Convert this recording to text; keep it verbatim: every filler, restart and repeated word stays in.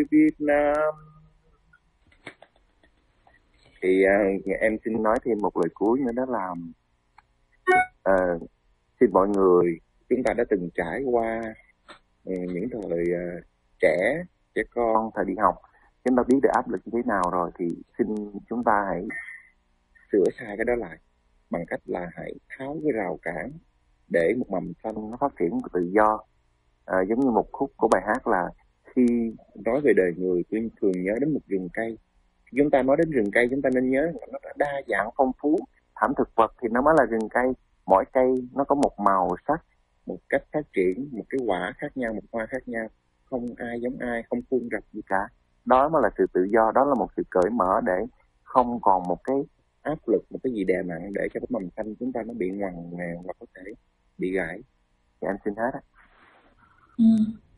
Việt Nam. Thì uh, em xin nói thêm một lời cuối nữa, đó là uh, xin mọi người, chúng ta đã từng trải qua uh, những thời uh, trẻ trẻ con, thời đi học, chúng ta biết được áp lực như thế nào rồi, thì xin chúng ta hãy sửa sai cái đó lại bằng cách là hãy tháo cái rào cản để một mầm xanh nó phát triển tự do. À, giống như một khúc của bài hát là khi nói về đời người, tôi thường nhớ đến một rừng cây. Chúng ta nói đến rừng cây, chúng ta nên nhớ là nó đã đa dạng phong phú, thảm thực vật thì nó mới là rừng cây. Mỗi cây nó có một màu sắc, một cách phát triển, một cái quả khác nhau, một hoa khác nhau, không ai giống ai, không khuôn rập gì cả. Đó mới là sự tự do, đó là một sự cởi mở để không còn một cái áp lực, một cái gì đè nặng để cho cái mầm xanh chúng ta nó bị ngoằn nghèo và có thể bị gãy. Thì anh xin hết á. Ừ.